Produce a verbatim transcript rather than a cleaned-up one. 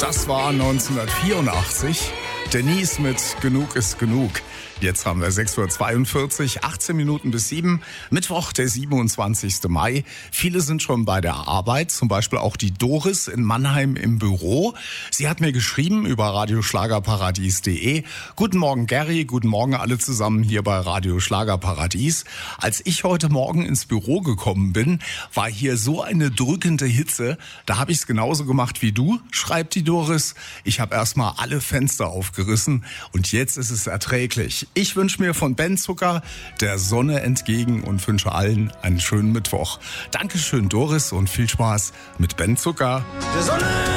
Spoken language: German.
Das war neunzehnhundertvierundachtzig. Denise mit Genug ist genug. Jetzt haben wir sechs Uhr zweiundvierzig, achtzehn Minuten bis sieben. Mittwoch, der siebenundzwanzigster Mai. Viele sind schon bei der Arbeit, zum Beispiel auch die Doris in Mannheim im Büro. Sie hat mir geschrieben über radioschlagerparadies punkt de. Guten Morgen Gary, guten Morgen alle zusammen hier bei Radio Schlagerparadies. Als ich heute Morgen ins Büro gekommen bin, war hier so eine drückende Hitze. Da habe ich es genauso gemacht wie du, schreibt die Doris. Ich habe erstmal alle Fenster aufgerissen und jetzt ist es erträglich. Ich wünsche mir von Ben Zucker der Sonne entgegen und wünsche allen einen schönen Mittwoch. Dankeschön, Doris, und viel Spaß mit Ben Zucker. Der Sonne